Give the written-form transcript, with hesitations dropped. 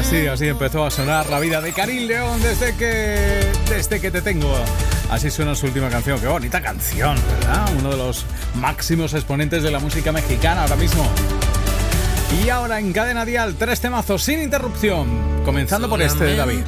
Así empezó a sonar la vida de Karim León desde que te tengo. Así suena su última canción. Qué bonita canción, ¿verdad? Uno de los máximos exponentes de la música mexicana ahora mismo. Y ahora en Cadena Dial, 3 temazos sin interrupción. Comenzando por este de David.